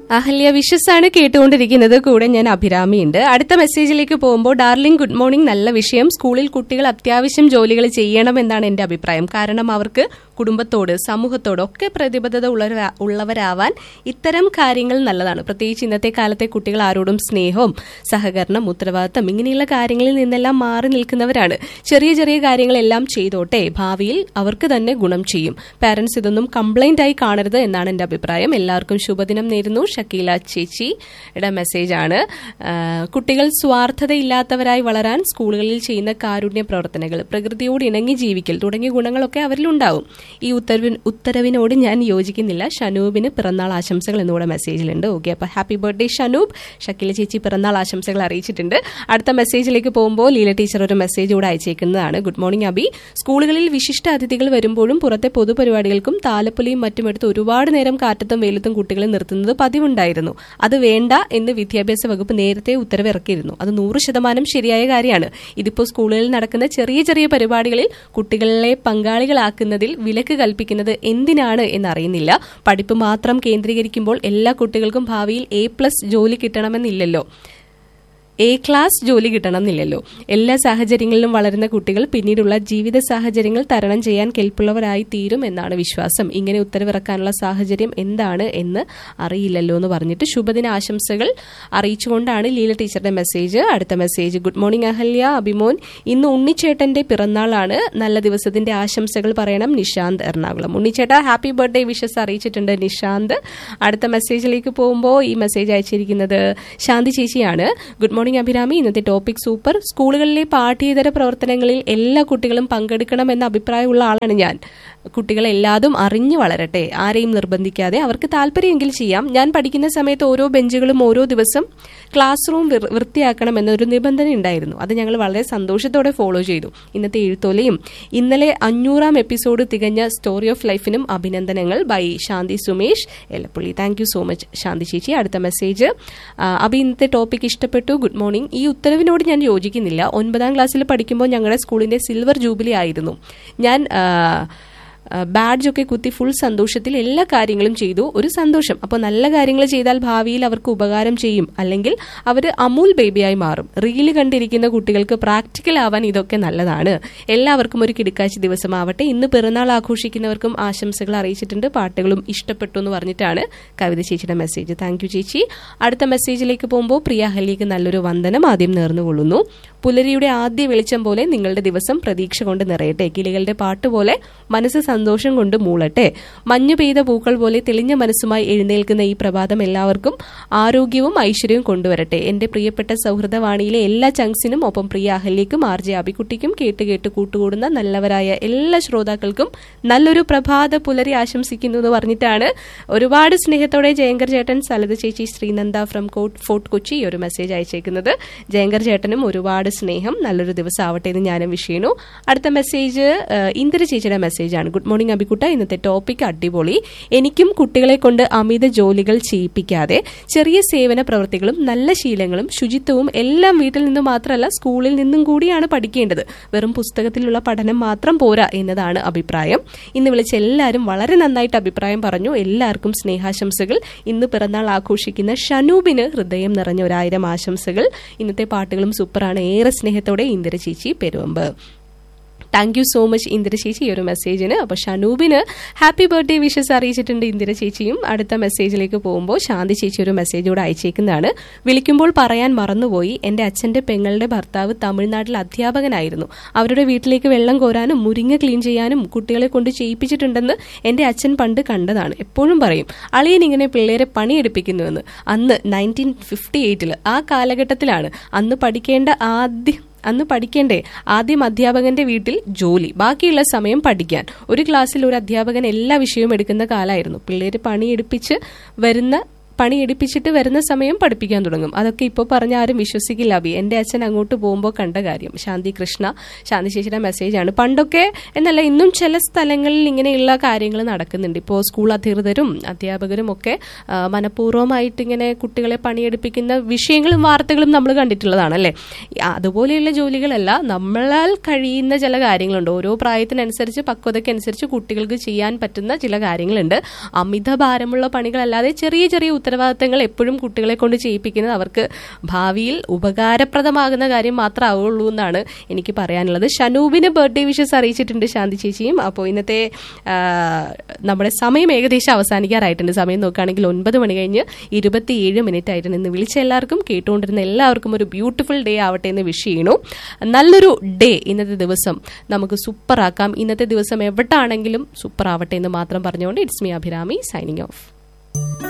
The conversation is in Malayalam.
അഹല്യ വിഷസാണ് കേട്ടുകൊണ്ടിരിക്കുന്നത്. കൂടെ ഞാൻ അഭിരാമിയുണ്ട്. അടുത്ത മെസ്സേജിലേക്ക് പോകുമ്പോൾ, ഡാർലിംഗ് ഗുഡ് മോർണിംഗ്, നല്ല വിഷയം. സ്കൂളിൽ കുട്ടികൾ അത്യാവശ്യം ജോലികൾ ചെയ്യണമെന്നാണ് എന്റെ അഭിപ്രായം. കാരണം അവർക്ക് കുടുംബത്തോട് സമൂഹത്തോട് ഒക്കെ പ്രതിബദ്ധത ഉള്ളവരാവാൻ ഇത്തരം കാര്യങ്ങൾ നല്ലതാണ്. പ്രത്യേകിച്ച് ഇന്നത്തെ കാലത്തെ കുട്ടികൾ ആരോടും സ്നേഹവും സഹകരണം ഉത്തരവാദിത്തം ഇങ്ങനെയുള്ള കാര്യങ്ങളിൽ നിന്നെല്ലാം മാറി നിൽക്കുന്നവരാണ്. ചെറിയ ചെറിയ കാര്യങ്ങളെല്ലാം ചെയ്തോട്ടെ, ഭാവിയിൽ അവർക്ക് തന്നെ ഗുണം ചെയ്യും. പാരന്റ്സ് ഇതൊന്നും കംപ്ലൈന്റ് ആയി കാണരുത് എന്നാണ് എന്റെ അഭിപ്രായം. എല്ലാവർക്കും ശുഭദിനം നേരുന്നു. ഷക്കീല ചേച്ചിയുടെ മെസ്സേജാണ്. കുട്ടികൾ സ്വാർത്ഥതയില്ലാത്തവരായി വളരാൻ സ്കൂളുകളിൽ ചെയ്യുന്ന കാരുണ്യ പ്രവർത്തനങ്ങൾ, പ്രകൃതിയോട് ഇണങ്ങി ജീവിക്കൽ തുടങ്ങിയ ഗുണങ്ങളൊക്കെ അവരിലുണ്ടാവും. ഈ ഉത്തരവിനോട് ഞാൻ യോജിക്കുന്നില്ല. ഷനൂബിന് പിറന്നാൾ ആശംസകൾ എന്നുകൂടെ മെസ്സേജിലുണ്ട്. ഓക്കെ, അപ്പൊ ഹാപ്പി ബർത്ത്ഡേ ഷനൂബ്. ഷക്കീല ചേച്ചി പിറന്നാൾ ആശംസകൾ അറിയിച്ചിട്ടുണ്ട്. അടുത്ത മെസ്സേജിലേക്ക് പോകുമ്പോൾ ലീല ടീച്ചർ ഒരു മെസ്സേജ് കൂടെ അയച്ചേക്കുന്നതാണ്. Good morning Abi. സ്കൂളുകളിൽ വിശിഷ്ട അതിഥികൾ വരുമ്പോഴും പുറത്തെ പൊതുപരിപാടികൾക്കും താലപ്പൊലിയും മറ്റുമെടുത്ത് ഒരുപാട് നേരം കാറ്റത്തും വെയിലത്തും കുട്ടികളെ നിർത്തുന്നത് പതിവുണ്ടായിരുന്നു. അത് വേണ്ട എന്ന് വിദ്യാഭ്യാസ വകുപ്പ് നേരത്തെ ഉത്തരവ് ഇറക്കിയിരുന്നു. അത് 100% ശരിയായ കാര്യമാണ്. ഇതിപ്പോ സ്കൂളുകളിൽ നടക്കുന്ന ചെറിയ ചെറിയ പരിപാടികളിൽ കുട്ടികളെ പങ്കാളികളാക്കുന്നതിൽ വിലക്ക് കൽപ്പിക്കുന്നത് എന്തിനാണ് എന്നറിയുന്നില്ല. പഠിപ്പ് മാത്രം കേന്ദ്രീകരിക്കുമ്പോൾ എല്ലാ കുട്ടികൾക്കും ഭാവിയിൽ A+ ജോലി കിട്ടണമെന്നില്ലല്ലോ, A ക്ലാസ് ജോലി കിട്ടണമെന്നില്ലല്ലോ. എല്ലാ സാഹചര്യങ്ങളിലും വളരുന്ന കുട്ടികൾ പിന്നീടുള്ള ജീവിത സാഹചര്യങ്ങൾ തരണം ചെയ്യാൻ കെൽപ്പുള്ളവരായി തീരും എന്നാണ് വിശ്വാസം. ഇങ്ങനെ ഉത്തരവിറക്കാനുള്ള സാഹചര്യം എന്താണ് എന്ന് അറിയില്ലല്ലോ എന്ന് പറഞ്ഞിട്ട് ശുഭദിന ആശംസകൾ അറിയിച്ചുകൊണ്ടാണ് ലീല ടീച്ചറുടെ മെസ്സേജ്. അടുത്ത message, good morning Ahalya, Abhimon. ഇന്ന് ഉണ്ണിച്ചേട്ടന്റെ പിറന്നാളാണ്. നല്ല ദിവസത്തിന്റെ ആശംസകൾ പറയണം. Nishant, Ernakulam. ഉണ്ണിച്ചേട്ട happy birthday wishes അറിയിച്ചിട്ടുണ്ട് നിഷാന്ത്. അടുത്ത മെസ്സേജിലേക്ക് പോകുമ്പോൾ ഈ മെസ്സേജ് അയച്ചിരിക്കുന്നത് ശാന്തി ചേച്ചിയാണ്. ഗുഡ് മോർണിംഗ് അഭിരാമി, ഇന്നത്തെ ടോപ്പിക് സൂപ്പർ. സ്കൂളുകളിലെ പാഠ്യേതര പ്രവർത്തനങ്ങളിൽ എല്ലാ കുട്ടികളും പങ്കെടുക്കണമെന്ന അഭിപ്രായമുള്ള ആളാണ് ഞാൻ. കുട്ടികളെല്ലാതും അറിഞ്ഞു വളരട്ടെ, ആരെയും നിർബന്ധിക്കാതെ. അവർക്ക് താല്പര്യമെങ്കിൽ ചെയ്യാം. ഞാൻ പഠിക്കുന്ന സമയത്ത് ഓരോ ബെഞ്ചുകളും ഓരോ ദിവസം ക്ലാസ് റൂം വൃത്തിയാക്കണമെന്നൊരു നിബന്ധന ഉണ്ടായിരുന്നു. അത് ഞങ്ങൾ വളരെ സന്തോഷത്തോടെ ഫോളോ ചെയ്തു. ഇന്നത്തെ എഴുത്തോലയും ഇന്നലെ 500ാം എപ്പിസോഡ് തികഞ്ഞ സ്റ്റോറി ഓഫ് ലൈഫിനും അഭിനന്ദനങ്ങൾ. By Shanti Sumesh, Elappully. Thank you so much ശാന്തി ചേച്ചി. അടുത്ത മെസ്സേജ്, അഭി ഇന്നത്തെ ടോപ്പിക് ഇഷ്ടപ്പെട്ടു. Good morning. ഈ ഉത്തരവിനോട് ഞാൻ യോജിക്കുന്നില്ല. 9ാം ക്ലാസ്സിൽ പഠിക്കുമ്പോൾ ഞങ്ങളുടെ സ്കൂളിന്റെ സിൽവർ ജൂബിലി ആയിരുന്നു. ഞാൻ ബാഡ്ജൊക്കെ കുത്തി ഫുൾ സന്തോഷത്തിൽ എല്ലാ കാര്യങ്ങളും ചെയ്തു. ഒരു സന്തോഷം. അപ്പോൾ നല്ല കാര്യങ്ങൾ ചെയ്താൽ ഭാവിയിൽ അവർക്ക് ഉപകാരം ചെയ്യും. അല്ലെങ്കിൽ അവർ അമൂൽ ബേബിയായി മാറും. റീല് കണ്ടിരിക്കുന്ന കുട്ടികൾക്ക് പ്രാക്ടിക്കൽ ആവാൻ ഇതൊക്കെ നല്ലതാണ്. എല്ലാവർക്കും ഒരു കിടക്കാഴ്ച ദിവസമാവട്ടെ. ഇന്ന് പിറന്നാൾ ആഘോഷിക്കുന്നവർക്കും ആശംസകൾ അറിയിച്ചിട്ടുണ്ട്. പാട്ടുകളും ഇഷ്ടപ്പെട്ടു എന്ന് പറഞ്ഞിട്ടാണ് കവിത ചേച്ചിയുടെ മെസ്സേജ്. താങ്ക് യു ചേച്ചി. അടുത്ത മെസ്സേജിലേക്ക് പോകുമ്പോൾ, പ്രിയ അഹല്യയ്ക്ക് നല്ലൊരു വന്ദനം ആദ്യം നേർന്നുകൊള്ളുന്നു. പുലരിയുടെ ആദ്യ വെളിച്ചം പോലെ നിങ്ങളുടെ ദിവസം പ്രതീക്ഷ കൊണ്ട് നിറയട്ടെ. കിളികളുടെ പാട്ട് പോലെ മനസ്സ് സന്തോഷം കൊണ്ട് മൂളട്ടെ. മഞ്ഞു പെയ്ത പൂക്കൾ പോലെ തെളിഞ്ഞ മനസ്സുമായി എഴുന്നേൽക്കുന്ന ഈ പ്രഭാതം എല്ലാവർക്കും ആരോഗ്യവും ഐശ്വര്യവും കൊണ്ടുവരട്ടെ. എന്റെ പ്രിയപ്പെട്ട സൗഹൃദവാണിയിലെ എല്ലാ ചങ്സിനും ഒപ്പം പ്രിയ അഹല്യയ്ക്കും RJ അബിക്കുട്ടിക്കും കേട്ട് കൂട്ടുകൂടുന്ന നല്ലവരായ എല്ലാ ശ്രോതാക്കൾക്കും നല്ലൊരു പ്രഭാത പുലരി ആശംസിക്കുന്നു എന്ന് പറഞ്ഞിട്ടാണ് ഒരുപാട് സ്നേഹത്തോടെ ജയങ്കർ ചേട്ടൻ, സലത ചേച്ചി, ശ്രീനന്ദ ഫ്രം ഫോർട്ട് കൊച്ചി ഒരു മെസ്സേജ് അയച്ചേക്കുന്നത്. ജയങ്കർ ചേട്ടനും ഒരുപാട് സ്നേഹം. നല്ലൊരു ദിവസം ആവട്ടെ എന്ന് ഞാനും വിഷ് ചെയ്യുന്നു. അടുത്ത മെസ്സേജ് ഇന്ദിര ചേച്ചിയുടെ മെസ്സേജാണ്. ഗുഡ് മോർണിംഗ് അബിക്കുട്ട, ഇന്നത്തെ ടോപ്പിക് അടിപൊളി. എനിക്കും കുട്ടികളെ കൊണ്ട് അമിത ജോലികൾ ചെയ്യിപ്പിക്കാതെ ചെറിയ സേവന പ്രവൃത്തികളും നല്ല ശീലങ്ങളും ശുചിത്വവും എല്ലാം വീട്ടിൽ നിന്ന് മാത്രമല്ല സ്കൂളിൽ നിന്നും കൂടിയാണ് പഠിക്കേണ്ടത്. വെറും പുസ്തകത്തിലുള്ള പഠനം മാത്രം പോരാ എന്നതാണ് അഭിപ്രായം. ഇന്ന് വിളിച്ച എല്ലാവരും വളരെ നന്നായിട്ട് അഭിപ്രായം പറഞ്ഞു. എല്ലാവർക്കും സ്നേഹാശംസകൾ. ഇന്ന് പിറന്നാൾ ആഘോഷിക്കുന്ന ഷനൂബിന് ഹൃദയം നിറഞ്ഞ 1000 ആശംസകൾ. ഇന്നത്തെ പാട്ടുകളും സൂപ്പറാണ്. ഏറെ സ്നേഹത്തോടെ ഇന്ദിര ചേച്ചി, Peruvamba. Thank you so much Indira ചേച്ചി ഈ ഒരു മെസ്സേജിന്. അപ്പോൾ ഷനൂബിന് ഹാപ്പി ബർത്ത്ഡേ വിഷസ് അറിയിച്ചിട്ടുണ്ട് ഇന്ദിര ചേച്ചിയും. അടുത്ത മെസ്സേജിലേക്ക് പോകുമ്പോൾ ശാന്തി ചേച്ചി ഒരു മെസ്സേജ് കൂടെ അയച്ചേക്കുന്നതാണ്. വിളിക്കുമ്പോൾ പറയാൻ മറന്നുപോയി, എന്റെ അച്ഛന്റെ പെങ്ങളുടെ ഭർത്താവ് തമിഴ്നാട്ടിൽ അധ്യാപകനായിരുന്നു. അവരുടെ വീട്ടിലേക്ക് വെള്ളം കോരാനും മുരിങ്ങ ക്ലീൻ ചെയ്യാനും കുട്ടികളെ കൊണ്ട് ചെയ്യിപ്പിച്ചിട്ടുണ്ടെന്ന് എന്റെ അച്ഛൻ പണ്ട് കണ്ടതാണ്. എപ്പോഴും പറയും, അളിയൻ ഇങ്ങനെ പിള്ളേരെ പണിയെടുപ്പിക്കുന്നുവെന്ന്. അന്ന് 1958 ആ കാലഘട്ടത്തിലാണ്. അന്ന് പഠിക്കേണ്ടേ ആദ്യം അധ്യാപകന്റെ വീട്ടിൽ ജോലി, ബാക്കിയുള്ള സമയം പഠിക്കാൻ. ഒരു ക്ലാസ്സിൽ ഒരു അധ്യാപകൻ എല്ലാ വിഷയവും എടുക്കുന്ന കാലമായിരുന്നു. പിള്ളേര് പണിയെടുപ്പിച്ചിട്ട് വരുന്ന സമയം പഠിപ്പിക്കാൻ തുടങ്ങും. അതൊക്കെ ഇപ്പോൾ പറഞ്ഞ ആരും വിശ്വസിക്കില്ല അബി. എന്റെ അച്ഛൻ അങ്ങോട്ട് പോകുമ്പോൾ കണ്ട കാര്യം. ശാന്തി കൃഷ്ണ, ശാന്തി ചേച്ചിയുടെ മെസ്സേജാണ്. പണ്ടൊക്കെ എന്നല്ല, ഇന്നും ചില സ്ഥലങ്ങളിൽ ഇങ്ങനെയുള്ള കാര്യങ്ങൾ നടക്കുന്നുണ്ട്. ഇപ്പോൾ സ്കൂൾ അധികൃതരും അധ്യാപകരും ഒക്കെ മനഃപൂർവ്വമായിട്ട് ഇങ്ങനെ കുട്ടികളെ പണിയെടുപ്പിക്കുന്ന വിഷയങ്ങളും വാർത്തകളും നമ്മൾ കണ്ടിട്ടുള്ളതാണല്ലേ. അതുപോലെയുള്ള ജോലികളല്ല, നമ്മളാൽ കഴിയുന്ന ചില കാര്യങ്ങളുണ്ട്. ഓരോ പ്രായത്തിനനുസരിച്ച് പക്വതയ്ക്കനുസരിച്ച് കുട്ടികൾക്ക് ചെയ്യാൻ പറ്റുന്ന ചില കാര്യങ്ങളുണ്ട്. അമിത ഭാരമുള്ള പണികളല്ലാതെ ചെറിയ ചെറിയ ഉത്തരവാദിത്തങ്ങൾ എപ്പോഴും കുട്ടികളെ കൊണ്ട് ചെയ്യിപ്പിക്കുന്നത് അവർക്ക് ഭാവിയിൽ ഉപകാരപ്രദമാകുന്ന കാര്യം മാത്രമാവുള്ളൂ എന്നാണ് എനിക്ക് പറയാനുള്ളത്. ഷനൂബിന് ബർത്ത്ഡേ വിഷസ് അറിയിച്ചിട്ടുണ്ട് ശാന്തി ചേച്ചിയും. അപ്പോൾ ഇന്നത്തെ നമ്മുടെ സമയം ഏകദേശം അവസാനിക്കാറായിട്ടുണ്ട്. സമയം നോക്കുകയാണെങ്കിൽ 9 മണി കഴിഞ്ഞ് 27 മിനിറ്റ് ആയിട്ടുണ്ട്. ഇന്ന് വിളിച്ച എല്ലാവർക്കും, കേട്ടുകൊണ്ടിരുന്ന എല്ലാവർക്കും ഒരു ബ്യൂട്ടിഫുൾ ഡേ ആവട്ടെ എന്ന് വിഷ് ചെയ്യണു. നല്ലൊരു ഡേ ഇന്നത്തെ ദിവസം നമുക്ക് സൂപ്പർ ആക്കാം. ഇന്നത്തെ ദിവസം എവിടാണെങ്കിലും സൂപ്പർ ആവട്ടെ എന്ന് മാത്രം പറഞ്ഞുകൊണ്ട് it's me Abhirami signing off.